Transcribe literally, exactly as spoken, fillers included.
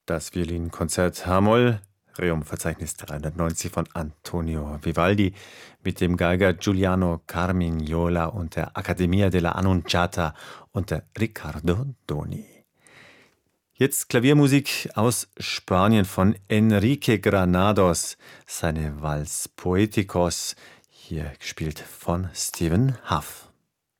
Das Violinkonzert H-Moll, Rerum-Verzeichnis dreihundertneunzig von Antonio Vivaldi mit dem Geiger Giuliano Carmignola und der Accademia della Annunciata unter Riccardo Doni. Jetzt Klaviermusik aus Spanien von Enrique Granados, seine Vals Poeticos, hier gespielt von Stephen Hough.